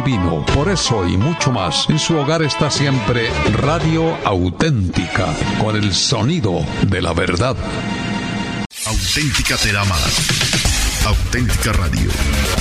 Vino, por eso y mucho más, en su hogar está siempre Radio Auténtica, con el sonido de la verdad. Auténtica te da más. Auténtica Radio.